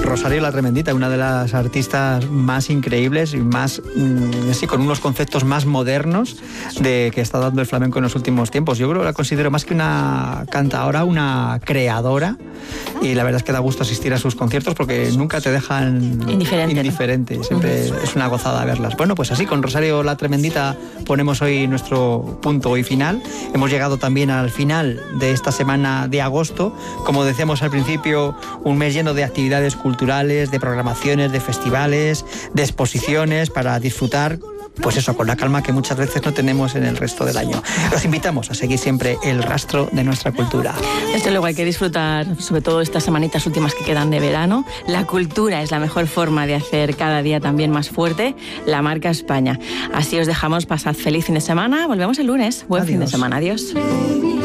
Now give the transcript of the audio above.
Rosario La Tremendita, una de las artistas más increíbles y más, así, con unos conceptos más modernos de que está dando el flamenco en los últimos tiempos. Yo creo que la considero más que una cantadora, una creadora, y la verdad es que da gusto asistir a sus conciertos porque nunca te dejan indiferente. Siempre es una gozada verlas. Bueno, pues así, con Rosario La Tremendita ponemos hoy nuestro punto y final. Hemos llegado también al final de esta semana de agosto. Como decíamos al principio, un mes lleno de actividades culturales, de programaciones, de festivales, de exposiciones para disfrutar, pues eso, con la calma que muchas veces no tenemos en el resto del año. Los invitamos a seguir siempre el rastro de nuestra cultura. Desde luego hay que disfrutar, sobre todo estas semanitas últimas que quedan de verano. La cultura es la mejor forma de hacer cada día también más fuerte la marca España. Así os dejamos, pasad feliz fin de semana. Volvemos el lunes. Buen fin de semana. Adiós.